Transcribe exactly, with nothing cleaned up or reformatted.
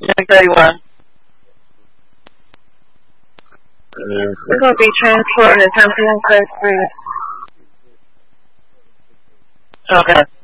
nine thirty-one. We're going to be transporting the Temple Crest Street. Okay.